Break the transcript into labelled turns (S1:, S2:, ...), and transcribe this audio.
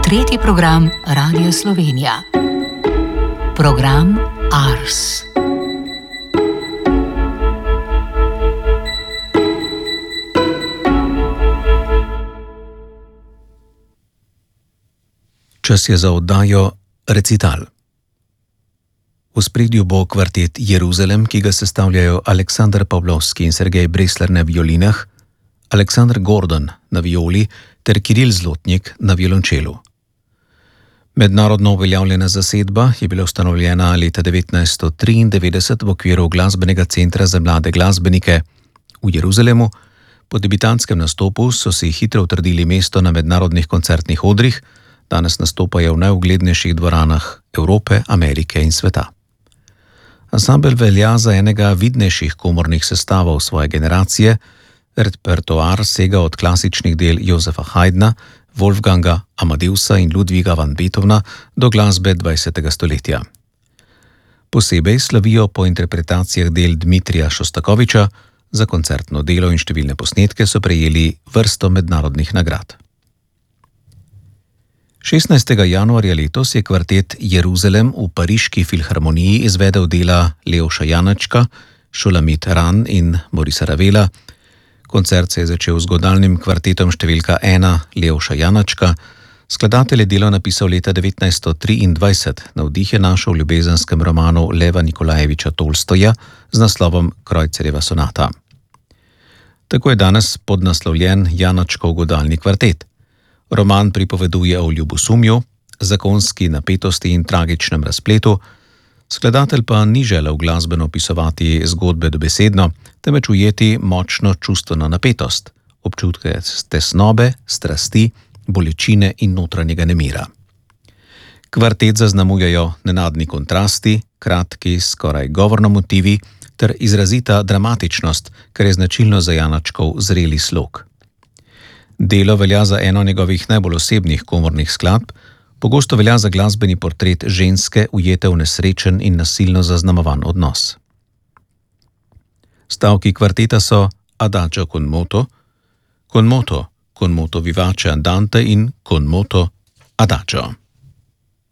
S1: tretji program Radio Slovenija. Program Ars.
S2: Čas je za oddajo Recital. V spredju bo kvartet Jeruzalem, ki ga sestavljajo Aleksandar Pavlovski in Sergej Bresler na violinah, Aleksandar Gordon na violi ter Kiril Zlotnik na violončelu. Mednarodno uveljavljena zasedba je bila ustanovljena leta 1993 v okviru Glasbenega centra za mlade glasbenike v Jeruzalemu. Po debitantskem nastopu so si hitro utrdili mesto na mednarodnih koncertnih odrih, danes nastopajo v najuglednejših dvoranah Evrope, Amerike in sveta. Ansambel velja za enega vidnejših komornih sestavov svoje generacije, repertoar sega od klasičnih del Josefa Haydna, Wolfganga Amadeusa in Ludwiga van Beethovna do glasbe 20. stoletja. Posebej slavijo po interpretacijah del Dmitrija Šostakoviča, za koncertno delo in številne posnetke so prejeli vrsto mednarodnih nagrad. 16. januarja letos je kvartet Jeruzalem v Pariški filharmoniji izvedel dela Leoša Janačka, Šulamit Ran in Morisa Ravela. Koncert se je začel z godalnim kvartetom številka 1 Leoša Janačka. Skladatelj je delo napisal leta 1923, navdih je našel v ljubezenskem romanu Leva Nikolajeviča Tolstoja z naslovom Krojcerjeva sonata. Tako je danes podnaslovljen Janačkov godalni kvartet. Roman pripoveduje o ljubosumju, zakonski napetosti in tragičnem razpletu, skladatelj pa ni želel glasbeno opisovati zgodbe dobesedno, temveč ujeti močno čustveno napetost, občutke tesnobe, strasti, bolečine in notranjega nemira. Kvartet zaznamujejo nenadni kontrasti, kratki, skoraj govorno motivi ter izrazita dramatičnost, kar je značilno za Janačkov zreli slog. Delo velja za eno njegovih najbolj osebnih komornih skladb, pogosto velja za glasbeni portret ženske, ujete v nesrečen in nasilno zaznamovan odnos. Stavki kvarteta so Adagio con moto, con moto vivace andante in con moto adagio.